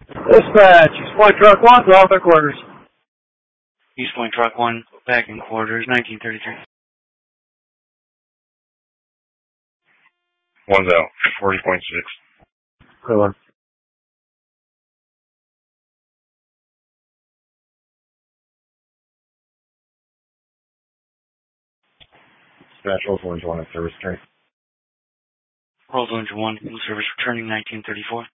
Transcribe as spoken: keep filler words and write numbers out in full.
Dispatch, East Point Truck one, to all their quarters. East Point Truck one, back in quarters, nineteen thirty-three. One's out, forty point six. Clear one. Dispatch, Rolls Orange one at service train. Rolls Orange one, in service returning nineteen thirty-four.